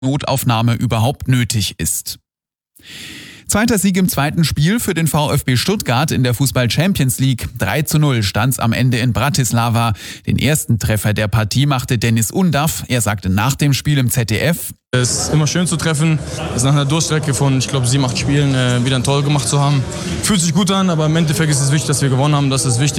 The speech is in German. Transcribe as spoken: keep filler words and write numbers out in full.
Notaufnahme überhaupt nötig ist. Zweiter Sieg im zweiten Spiel für den VfB Stuttgart in der Fußball-Champions League. drei zu null stand es am Ende in Bratislava. Den ersten Treffer der Partie machte Dennis Undaff. Er sagte nach dem Spiel im Z D F: Es ist immer schön zu treffen. Es ist nach einer Durchstrecke von, ich glaube, sieben, acht Spielen äh, wieder ein Tor gemacht zu haben. Fühlt sich gut an, aber im Endeffekt ist es wichtig, dass wir gewonnen haben. Das ist wichtig.